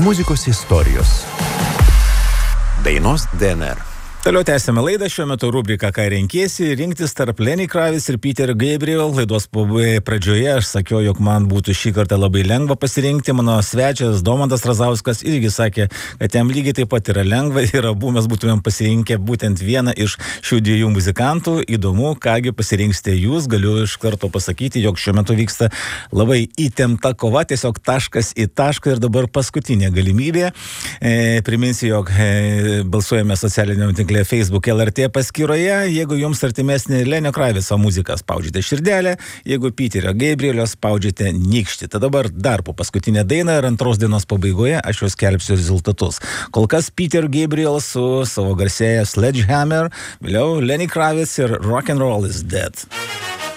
Muzikos istorijos. Dainos DNR. Toliau tęsime laidą, šiuo metu rubrika Ką renkiesi, rinktis tarp Lenny Kravitz ir Peter Gabriel. Laidos pradžioje aš sakiau, jog man būtų šį kartą labai lengva pasirinkti. Mano svečias Domantas Razauskas irgi sakė, kad jam lygiai taip pat yra lengva ir abu mes būtumėm pasirinkę būtent vieną iš šių dviejų muzikantų. Įdomu, kągi pasirinksite jūs. Galiu iš karto pasakyti, jog šiuo metu vyksta labai įtempta kova, tiesiog taškas į tašką ir dabar paskutinė galimybė. Priminsiu, jog balsuojame socialiniam tinkle Facebook LRT paskyroje. Jeigu jums artimesnė Lenny Kravitzo muzika, spaudžiate širdelę, jeigu Peterio Gabrielio spaudžiate nykštį. Tad dabar dar po paskutinę dainą ir antros dienos pabaigoje aš jau skelbsiu rezultatus. Kol kas Peter Gabriel su savo garsėja Sledgehammer, vėliau Lenny Kravitz ir Rock and Roll is Dead.